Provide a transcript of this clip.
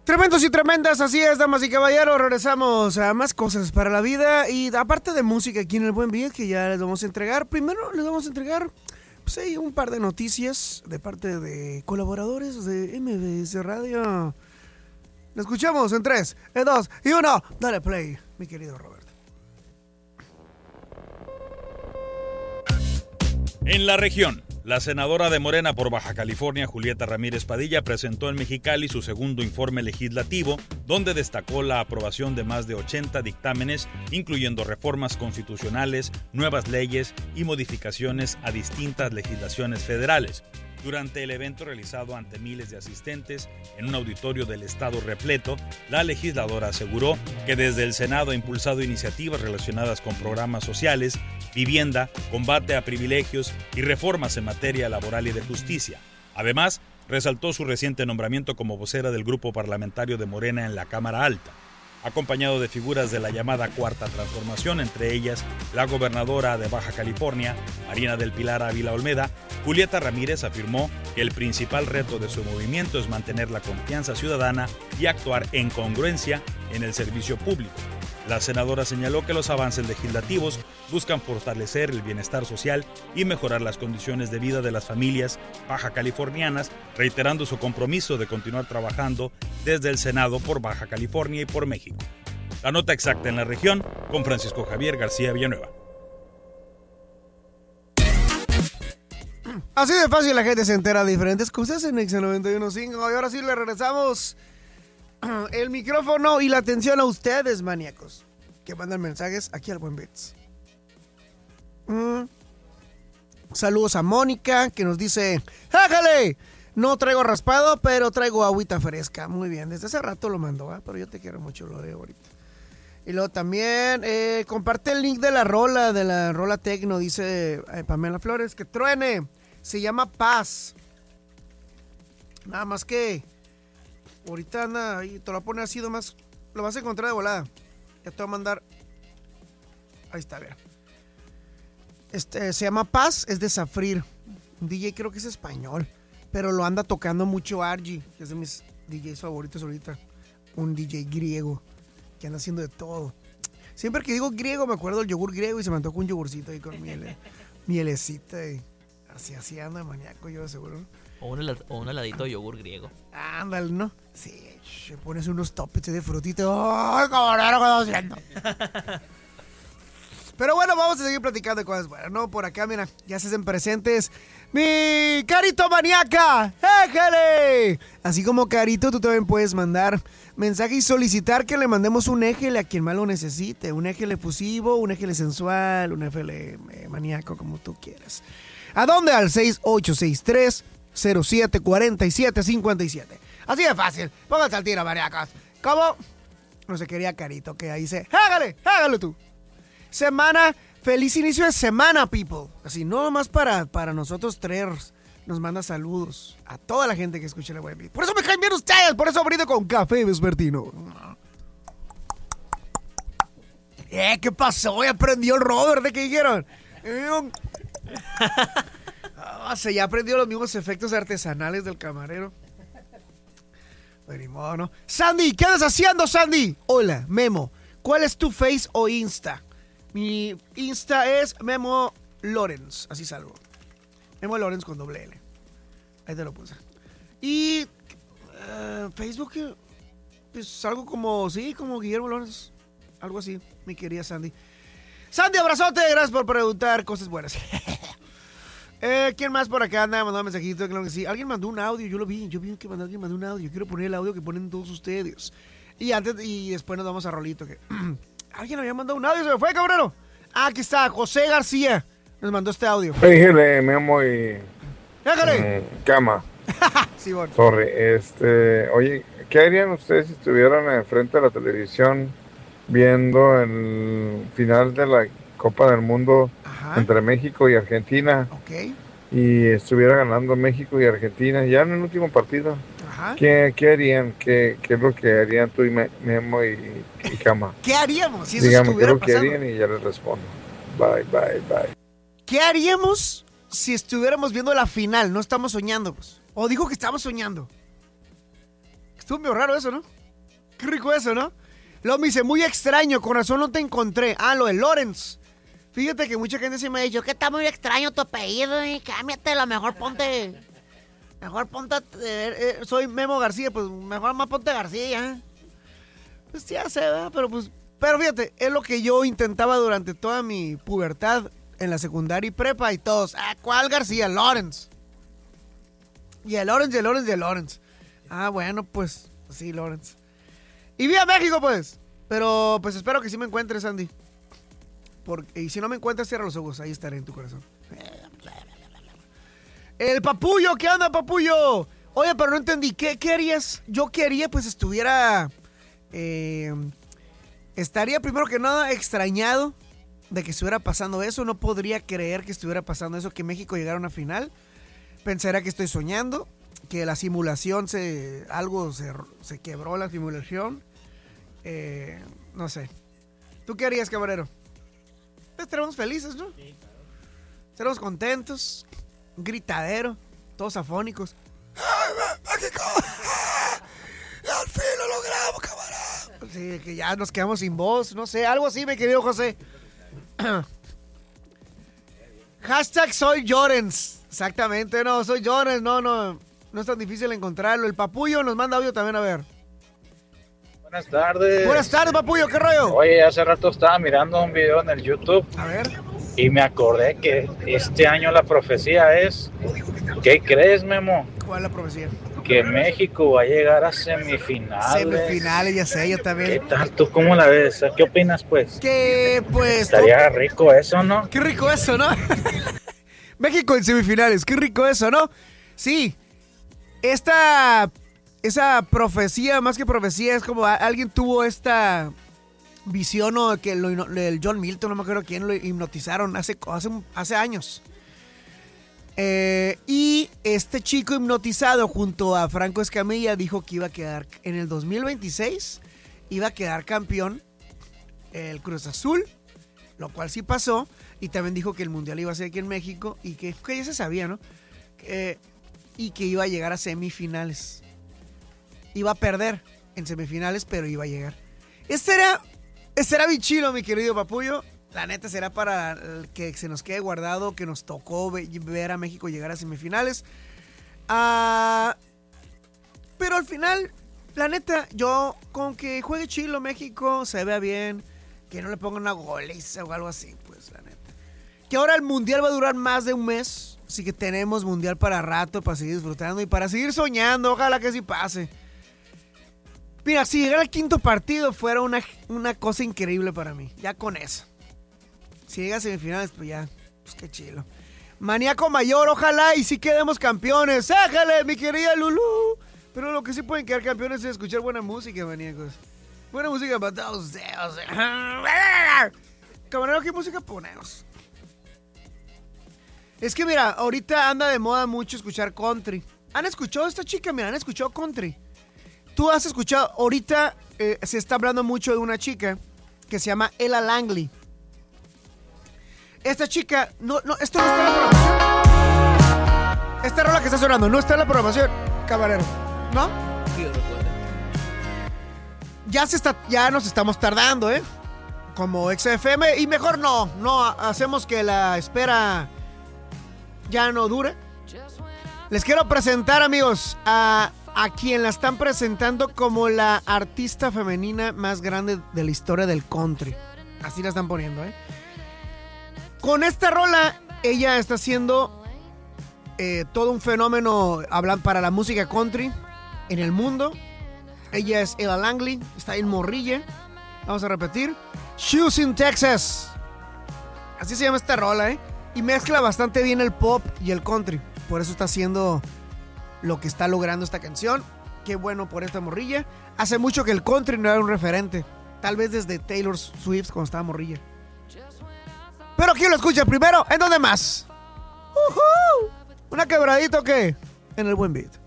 Tremendos y tremendas, así es, damas y caballeros, regresamos a más cosas para la vida y aparte de música aquí en El Buen Beat que ya les vamos a entregar, primero les vamos a entregar pues hay un par de noticias de parte de colaboradores de MBS Radio. Lo escuchamos en 3, 2 y 1, dale play, mi querido Robert. En la región, la senadora de Morena por Baja California, Julieta Ramírez Padilla, presentó en Mexicali su segundo informe legislativo, donde destacó la aprobación de más de 80 dictámenes, incluyendo reformas constitucionales, nuevas leyes y modificaciones a distintas legislaciones federales. Durante el evento realizado ante miles de asistentes en un auditorio del estado repleto, la legisladora aseguró que desde el Senado ha impulsado iniciativas relacionadas con programas sociales, vivienda, combate a privilegios y reformas en materia laboral y de justicia. Además, resaltó su reciente nombramiento como vocera del grupo parlamentario de Morena en la Cámara Alta, acompañado de figuras de la llamada Cuarta Transformación, entre ellas la gobernadora de Baja California, Marina del Pilar Ávila Olmeda. Julieta Ramírez afirmó que el principal reto de su movimiento es mantener la confianza ciudadana y actuar en congruencia en el servicio público. La senadora señaló que los avances legislativos buscan fortalecer el bienestar social y mejorar las condiciones de vida de las familias baja californianas, reiterando su compromiso de continuar trabajando desde el Senado por Baja California y por México. La nota exacta en la región con Francisco Javier García Villanueva. Así de fácil la gente se entera de diferentes cosas en Exa 91.5 y ahora sí le regresamos el micrófono y la atención a ustedes, maníacos, que mandan mensajes aquí al Buen Beats. Saludos a Mónica, que nos dice: ¡Jájale! No traigo raspado, pero traigo agüita fresca. Muy bien, desde hace rato lo mandó, pero yo te quiero mucho, lo leo ahorita. Y luego también comparte el link de la rola tecno, dice Pamela Flores, que truene. Se llama Paz. Nada más que ahorita anda ahí, te lo voy a poner así nomás, lo vas a encontrar de volada. Ya te voy a mandar. Ahí está, vea. Se llama Paz, es de Zafrir. Un DJ creo que es español, pero lo anda tocando mucho Argy, que es de mis DJs favoritos ahorita. Un DJ griego que anda haciendo de todo. Siempre que digo griego me acuerdo del yogur griego y se me antoja un yogurcito ahí con mielecita y así anda de maníaco yo seguro. O un heladito de yogur griego. Ándale, ¿no? Sí, se pones unos toppets de frutita. ¡Ay, cabrón, qué estoy haciendo! Pero bueno, vamos a seguir platicando de cosas buenas, ¿no? Por acá, mira, ya se hacen presentes mi Carito Maníaca. ¡Éjele! Así como Carito, tú también puedes mandar mensaje y solicitar que le mandemos un éjele a quien más lo necesite. Un éjele efusivo, un éjele sensual, un éjele maníaco, como tú quieras. ¿A dónde? Al 6863-074757. Así de fácil. Pónganse al tiro, maníacos. ¿Cómo? No se quería Carito, que ahí dice: hágale tú. Semana, feliz inicio de semana, people. Así, no más para nosotros tres. Nos manda saludos a toda la gente que escucha el Buen Beat. Por eso me caen bien ustedes, por eso brindo con café vespertino. ¿Qué pasó? Ya aprendió el Robert, ¿de qué dijeron? Ya aprendió los mismos efectos artesanales del camarero. Pero ni modo, ¿no? Sandy, ¿qué andas haciendo, Sandy? Hola, Memo. ¿Cuál es tu Face o Insta? Mi Insta es Memo Lorenz, así salgo. Memo Lorenz con doble L. Ahí te lo puse. Y Facebook, pues algo como, sí, como Guillermo Lorenz. Algo así, mi querida Sandy. Sandy, abrazote, gracias por preguntar cosas buenas. ¿Quién más por acá anda? Mandó un mensajito, claro que sí. Alguien mandó un audio, yo vi que alguien mandó un audio. Quiero poner el audio que ponen todos ustedes. Y después nos vamos a Rolito, que alguien había mandado un audio, se me fue, cabrero. Aquí está, José García nos mandó este audio. Déjale, Memo y Cama. Sí, bueno. Sorry, oye, ¿qué harían ustedes si estuvieran enfrente de la televisión viendo el final de la Copa del Mundo entre México y Argentina? Ok. Y estuviera ganando México y Argentina ya en el último partido. Ajá. ¿Qué harían? ¿Qué es lo que harían tú y Memo y Cama? ¿Qué haríamos si eso Dígame estuviera qué es lo que pasando? harían y ya les respondo. Bye. ¿Qué haríamos si estuviéramos viendo la final? No estamos soñando, pues. O dijo que estamos soñando. Estuvo medio raro eso, ¿no? Qué rico eso, ¿no? Luego me dice, muy extraño, con razón no te encontré. Ah, lo de Lawrence. Fíjate que mucha gente sí me ha dicho que está muy extraño tu apellido, cámbiatelo, mejor ponte... soy Memo García, pues mejor más ponte García. Pues ya sé, ¿verdad? Pero fíjate, es lo que yo intentaba durante toda mi pubertad en la secundaria y prepa y todos. ¿Cuál García? Lawrence. Y el Lawrence. Ah, bueno, pues sí, Lawrence. Y viva México, pues. Pero pues espero que sí me encuentres, Andy. Y si no me encuentras, cierra los ojos. Ahí estaré en tu corazón. El Papullo, ¿qué onda, Papullo? Oye, pero no entendí. ¿Qué harías? Yo quería, pues, estuviera... estaría primero que nada extrañado de que estuviera pasando eso. No podría creer que estuviera pasando eso, que México llegara a una final. Pensaría que estoy soñando, que la simulación se quebró la simulación. No sé. ¿Tú qué harías, camarero? Pues estaremos felices, ¿no? Sí, claro. Estaremos contentos. Un gritadero. Todos afónicos. ¡México! ¡Al fin lo logramos, camarada! Sí, que ya nos quedamos sin voz. No sé, algo así, mi querido José. Hashtag soy Llorens. Exactamente, no, soy Llorens. No es tan difícil encontrarlo. El Papullo nos manda audio también, a ver. Buenas tardes. Buenas tardes, Papullo, ¿qué rollo? Oye, hace rato estaba mirando un video en el YouTube. A ver. Y me acordé que este año la profecía es... ¿Qué crees, Memo? ¿Cuál es la profecía? Que México va a llegar a semifinales. Semifinales, ya sé, yo también. ¿Qué tal? ¿Tú cómo la ves? ¿Qué opinas, pues? Que, pues... Estaría rico eso, ¿no? Qué rico eso, ¿no? México en semifinales, qué rico eso, ¿no? Sí. Esa profecía, más que profecía, es como alguien tuvo esta visión, ¿no? Que el John Milton, no me acuerdo quién, lo hipnotizaron hace años. Y este chico hipnotizado junto a Franco Escamilla dijo que iba a quedar en el 2026, iba a quedar campeón el Cruz Azul, lo cual sí pasó. Y también dijo que el mundial iba a ser aquí en México y que ya se sabía, ¿no? Y que iba a llegar a semifinales. Iba a perder en semifinales, pero iba a llegar. Este era bichilo, mi querido Papullo. La neta será para que se nos quede guardado, que nos tocó ver a México llegar a semifinales. Pero al final, la neta, yo con que juegue chilo México, se vea bien, que no le pongan una goliza o algo así, pues la neta. Que ahora el mundial va a durar más de un mes, así que tenemos mundial para rato, para seguir disfrutando y para seguir soñando. Ojalá que sí pase. Mira, si llegara al quinto partido fuera una cosa increíble para mí. Ya con eso. Si llega a semifinales, pues ya, pues qué chilo. Maníaco Mayor, ojalá y sí quedemos campeones. ¡Éjale, mi querida Lulú! Pero lo que sí pueden quedar campeones es escuchar buena música, maníacos. Buena música para todos ustedes. Camarero, ¿qué música ponemos? Es que mira, ahorita anda de moda mucho escuchar country. ¿Han escuchado a esta chica? Mira, ¿han escuchado country? Tú has escuchado, ahorita se está hablando mucho de una chica que se llama Ella Langley. Esta chica, esto no está en la programación. Esta rola que está sonando, no está en la programación, camarero, ¿no? Sí, yo recuerdo. Ya nos estamos tardando, como XFM, y mejor no hacemos que la espera ya no dure. Les quiero presentar, amigos, a quien la están presentando como la artista femenina más grande de la historia del country. Así la están poniendo, Con esta rola, ella está haciendo todo un fenómeno para la música country en el mundo. Ella es Ella Langley, está en Morrilla. Vamos a repetir. Houston, Texas. Así se llama esta rola, Y mezcla bastante bien el pop y el country. Por eso está haciendo lo que está logrando esta canción. Qué bueno por esta morrilla. Hace mucho que el country no era un referente. Tal vez desde Taylor Swift cuando estaba morrilla. Pero ¿quién lo escucha primero? ¿En dónde más? ¿Una quebradita o qué? En el buen beat.